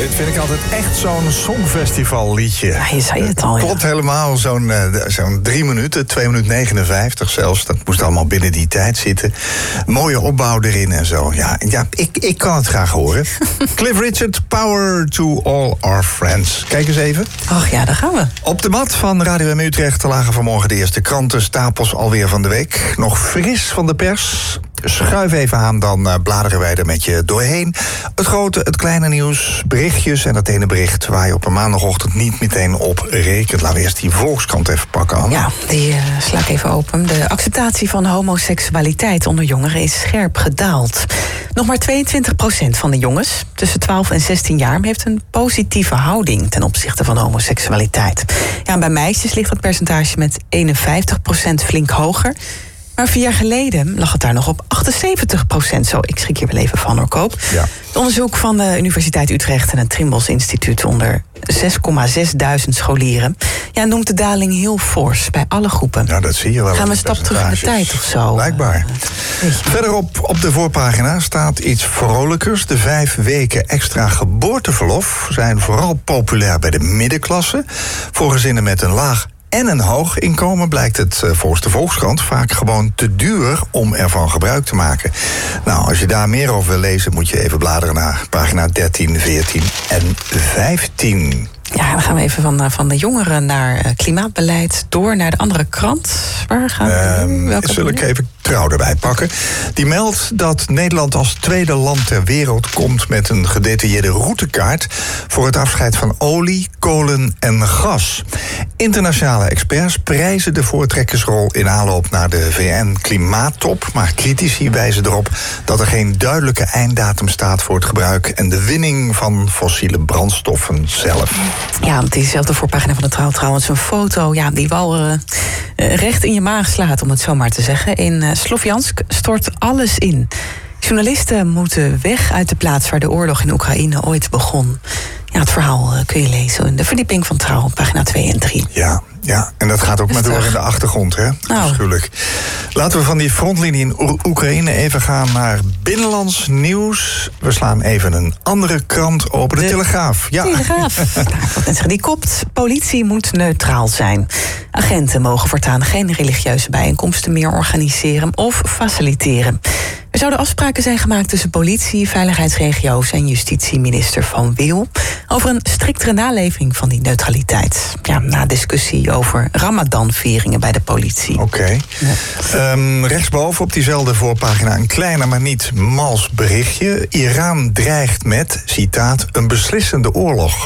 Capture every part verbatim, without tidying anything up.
Dit vind ik altijd echt zo'n songfestival liedje. Ja, je zei het al, ja. Klopt helemaal, zo'n, uh, zo'n drie minuten, twee minuten negenenvijftig zelfs. Dat moest allemaal binnen die tijd zitten. Mooie opbouw erin en zo. Ja, ja ik, ik kan het graag horen. Cliff Richard, Power to All Our Friends. Kijk eens even. Ach ja, daar gaan we. Op de mat van Radio M Utrecht lagen vanmorgen de eerste krantenstapels alweer van de week. Nog fris van de pers. Schuif even aan, dan uh, bladeren wij er met je doorheen. Het grote, het kleine nieuws, berichtjes en dat ene bericht waar je op een maandagochtend niet meteen op rekent. Laten we eerst die Volkskrant even pakken, Anne. Ja, die uh, sla ik even open. De acceptatie van homoseksualiteit onder jongeren is scherp gedaald. Nog maar tweeëntwintig procent van de jongens tussen twaalf en zestien jaar heeft een positieve houding ten opzichte van homoseksualiteit. Ja, en bij meisjes ligt dat percentage met eenenvijftig procent flink hoger. Maar vier jaar geleden lag het daar nog op achtenzeventig procent. Zo, ik schrik hier wel even van, hoor, Koop. Ja. Het onderzoek van de Universiteit Utrecht en het Trimbos Instituut onder zes komma zes duizend scholieren ja, noemt de daling heel fors bij alle groepen. Nou, dat zie je wel. Gaan we een stap terug in de tijd of zo? Blijkbaar. Uh, Verderop op de voorpagina staat iets vrolijkers. De vijf weken extra geboorteverlof zijn vooral populair bij de middenklasse. Voor gezinnen met een laag en een hoog inkomen blijkt het volgens de Volkskrant vaak gewoon te duur om ervan gebruik te maken. Nou, als je daar meer over wil lezen, moet je even bladeren naar pagina dertien, veertien en vijftien. Ja, dan gaan we even van, van de jongeren naar klimaatbeleid door naar de andere krant. Waar gaan we? Uh, Welke zul ik even Trouw erbij pakken. Die meldt dat Nederland als tweede land ter wereld komt met een gedetailleerde routekaart voor het afscheid van olie, kolen en gas. Internationale experts prijzen de voortrekkersrol in aanloop naar de V N-klimaattop, maar critici wijzen erop dat er geen duidelijke einddatum staat voor het gebruik en de winning van fossiele brandstoffen zelf. Ja, op diezelfde voorpagina van de Trouw trouwens een foto ja, die wel uh, recht in je maag slaat, om het zo maar te zeggen. In uh, Slovjansk stort alles in. Journalisten moeten weg uit de plaats waar de oorlog in Oekraïne ooit begon. Ja, het verhaal uh, kun je lezen in de verdieping van Trouw, pagina twee en drie. Ja, ja, en dat gaat ook maar door in de achtergrond, hè? Afschuwelijk. Laten we van die frontlinie in o- Oekraïne even gaan naar binnenlands nieuws. We slaan even een andere krant open, de, de Telegraaf. Ja. Telegraaf. Nou, ik wil net zeggen, die kopt, politie moet neutraal zijn. Agenten mogen voortaan geen religieuze bijeenkomsten meer organiseren of faciliteren. Er zouden afspraken zijn gemaakt tussen politie, veiligheidsregio's en justitieminister Van Wil over een striktere naleving van die neutraliteit. Ja, na discussie over Ramadan-vieringen bij de politie. Oké. Okay. Ja. Um, rechtsboven op diezelfde voorpagina een kleiner, maar niet mals berichtje. Iran dreigt met, citaat, een beslissende oorlog.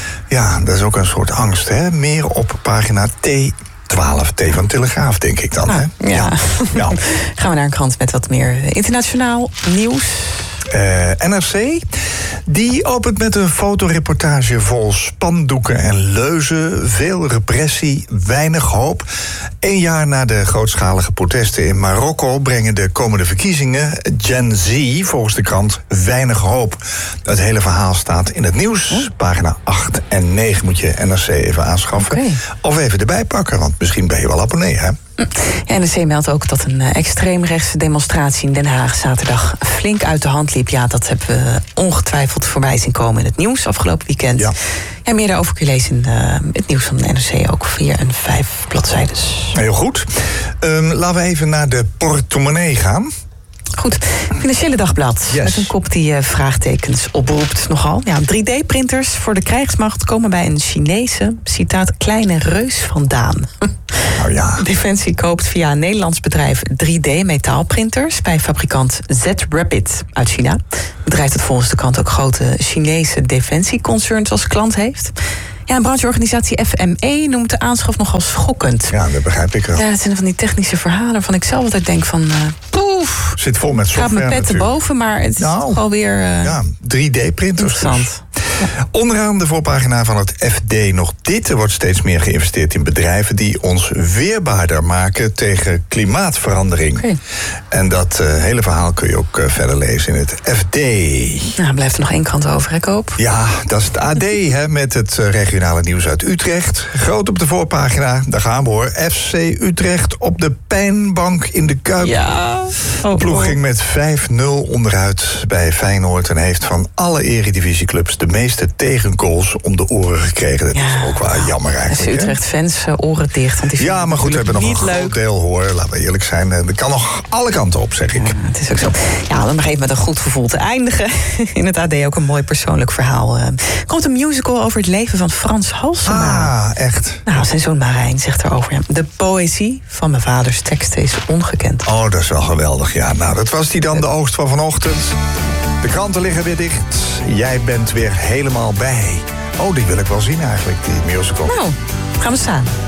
Ja, dat is ook een soort angst, hè? Meer op pagina T twaalf, T van Telegraaf, denk ik dan. Ah, hè? Ja. Ja. Gaan we naar een krant met wat meer internationaal nieuws. Uh, N R C, die opent met een fotoreportage vol spandoeken en leuzen. Veel repressie, weinig hoop. Een jaar na de grootschalige protesten in Marokko brengen de komende verkiezingen Gen Z, volgens de krant, weinig hoop. Het hele verhaal staat in het nieuws. Oh. Pagina acht en negen moet je N R C even aanschaffen. Okay. Of even erbij pakken, want misschien ben je wel abonnee, hè? N R C meldt ook dat een extreemrechtse demonstratie in Den Haag zaterdag flink uit de hand liep. Ja, dat hebben we ongetwijfeld voorbij zien komen in het nieuws afgelopen weekend. Ja. En meer daarover kun je lezen in uh, het nieuws van de N R C ook via een vijf bladzijdes. Heel goed. Um, laten we even naar de portemonnee gaan. Goed, Financiële Dagblad. Yes. Met een kop die uh, vraagtekens oproept nogal. Ja, drie D-printers voor de krijgsmacht komen bij een Chinese, citaat, kleine reus vandaan. Oh ja. Defensie koopt via een Nederlands bedrijf drie D-metaalprinters bij fabrikant Z-Rapid uit China. Het bedrijf dat volgens de krant ook grote Chinese defensieconcerns als klant heeft. Ja, een brancheorganisatie F M E noemt de aanschaf nogal schokkend. Ja, dat begrijp ik wel. Ja, het zijn van die technische verhalen waarvan ik zelf altijd denk van, Uh, poef. Zit vol met software. Gaat mijn pet erboven, maar het is nou, toch wel weer Uh, ja, drie D-printers. Interessant. Dus. Ja. Onderaan de voorpagina van het F D nog dit. Er wordt steeds meer geïnvesteerd in bedrijven die ons weerbaarder maken tegen klimaatverandering. Okay. En dat uh, hele verhaal kun je ook uh, verder lezen in het F D. Nou, blijft er nog één krant over, hè, Koop? Ja, dat is het A D, hè, met het uh, regionale nieuws uit Utrecht. Groot op de voorpagina, daar gaan we hoor. F C Utrecht op de pijnbank in de Kuip. Ja. De oh, ploeg oh. ging met vijf nul onderuit bij Feyenoord en heeft van alle eredivisieclubs de meeste meeste tegenkools om de oren gekregen. Dat Ja, is ook wel jammer eigenlijk. De Utrecht-fans uh, oren dicht. Want die Ja, maar goed, we hebben nog niet een leuk. groot deel, hoor. Laten we eerlijk zijn. Er kan nog alle kanten op, zeg ik. Ja, het is ook zo. Ja, dan nog even met een goed gevoel te eindigen. In het A D ook een mooi persoonlijk verhaal. Er komt een musical over het leven van Frans Halsema. Ah, echt? Nou, zijn zoon Marijn zegt erover hem: de poëzie van mijn vaders teksten is ongekend. Oh, dat is wel geweldig, ja. Nou, dat was die dan, de oogst van vanochtend. De kranten liggen weer dicht. Jij bent weer helemaal bij. Oh, die wil ik wel zien eigenlijk, die musical. Nou, gaan we staan.